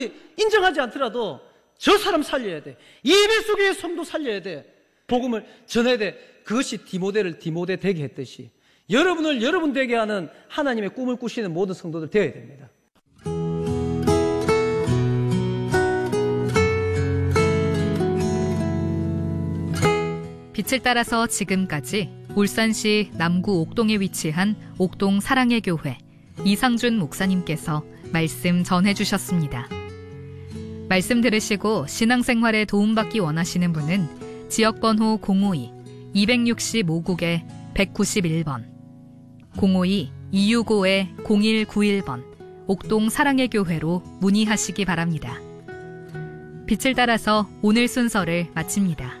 인정하지 않더라도 저 사람 살려야 돼. 예배 속의 성도 살려야 돼. 복음을 전해야 돼. 그것이 디모데를 디모데 되게 했듯이 여러분을 여러분 되게 하는 하나님의 꿈을 꾸시는 모든 성도들 되어야 됩니다. 빛을 따라서 지금까지 울산시 남구 옥동에 위치한 옥동 사랑의 교회 이상준 목사님께서 말씀 전해주셨습니다. 말씀 들으시고 신앙생활에 도움받기 원하시는 분은 지역번호 052-260-5국에 191번 052-265-0191번 옥동 사랑의 교회로 문의하시기 바랍니다. 빛을 따라서 오늘 순서를 마칩니다.